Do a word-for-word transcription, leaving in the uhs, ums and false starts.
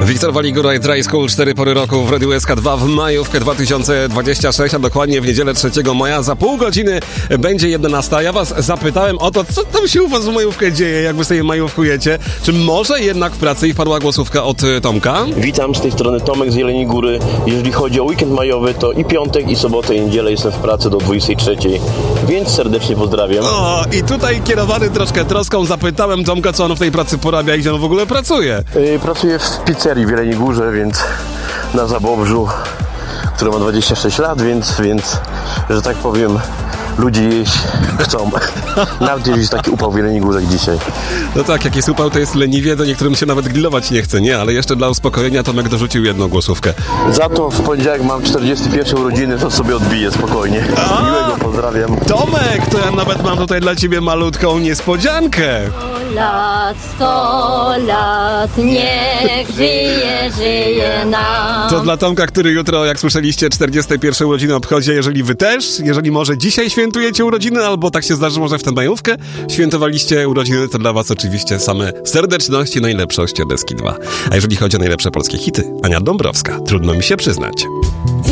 Wiktor Waligura i Dry School, cztery pory roku w Radiu S K dwa w majówkę dwa tysiące dwudziestego szóstego, a dokładnie w niedzielę trzeciego maja. Za pół godziny będzie jedenasta. Ja was zapytałem o to, co tam się u was w majówkę dzieje, jak wy sobie majówkujecie. Czy może jednak w pracy i padła głosówka od Tomka? Witam, z tej strony Tomek z Jeleniej Góry. Jeżeli chodzi o weekend majowy, to i piątek, i sobotę, i niedzielę jestem w pracy do dwudziestej trzeciej, więc serdecznie pozdrawiam. O, i tutaj kierowany troszkę troską zapytałem Tomka, co on w tej pracy porabia i gdzie on w ogóle pracuje. Yy, pracuję w pizzerii w Jeleniej Górze, więc na Zabobrzu, która ma dwadzieścia sześć lat, więc, więc że tak powiem, ludzie jeść chcą. Nawet jeżeli jest taki upał w Jeleniej Górze jak dzisiaj. No tak, jak jest upał, to jest leniwie, do niektórym się nawet grillować nie chce, nie? Ale jeszcze dla uspokojenia Tomek dorzucił jedną głosówkę. Za to w poniedziałek mam czterdzieste pierwsze urodziny, to sobie odbiję spokojnie. A, miłego pozdrawiam. Tomek, to ja nawet mam tutaj dla ciebie malutką niespodziankę. Sto lat, sto lat, niech żyje, żyje nam. To dla Tomka, który jutro, jak słyszeliście, czterdzieste pierwsze urodziny obchodzi. Jeżeli wy też, jeżeli może dzisiaj świętujecie urodziny, albo tak się zdarzyło, że w tę majówkę świętowaliście urodziny, to dla was oczywiście same serdeczności, najlepszości od Deski dwa. A jeżeli chodzi o najlepsze polskie hity, Ania Dąbrowska, trudno mi się przyznać.